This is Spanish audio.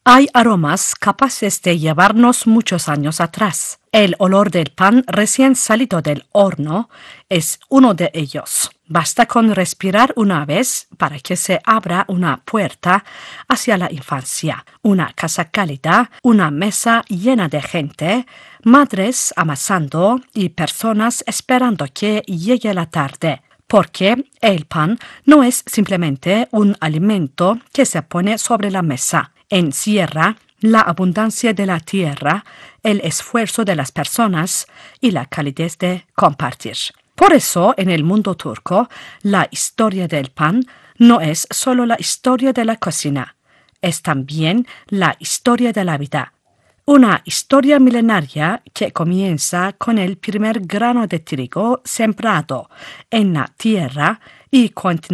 Hay aromas capaces de llevarnos muchos años atrás. El olor del pan recién salido del horno es uno de ellos. Basta con respirar una vez para que se abra una puerta hacia la infancia, una casa cálida, una mesa llena de gente, madres amasando y personas esperando que llegue la tarde. Porque el pan no es simplemente un alimento que se pone sobre la mesa. Encierra la abundancia de la tierra, el esfuerzo de las personas y la calidez de compartir. Por eso, en el mundo turco, la historia del pan no es solo la historia de la cocina, es también la historia de la vida. Una historia milenaria que comienza con el primer grano de trigo sembrado en la tierra y continúa